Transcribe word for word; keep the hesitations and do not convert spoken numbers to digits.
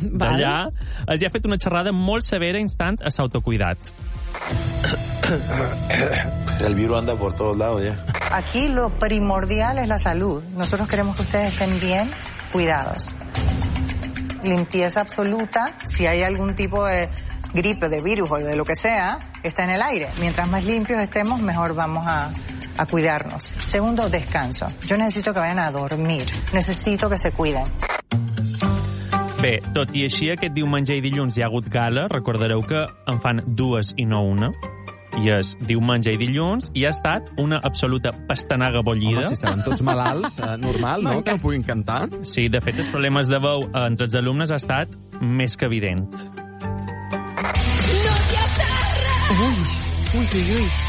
d'allà, els ha fet una xerrada molt severa instant a s'autocuidat. El virus anda por todos lados ya. Aquí lo primordial es la salud. Nosotros queremos que ustedes estén bien cuidados. Limpieza absoluta. Si hay algún tipo de gripe, de virus o de lo que sea, está en el aire. Mientras más limpios estemos, mejor vamos a, a cuidarnos. Segundo, descanso. Yo necesito que vayan a dormir. Necesito que se cuiden. Bé, tot i així, aquest diumenge i dilluns hi ha hagut gala. Recordareu que en fan dues i no una. I és diumenge i dilluns, i ha estat una absoluta pastanaga bollida. Home, si estaven tots malalts, eh, normal, no?, que no puguin cantar. Sí, de fet, els problemes de veu entre els alumnes ha estat més que evident. Ui, ui, ui, ui.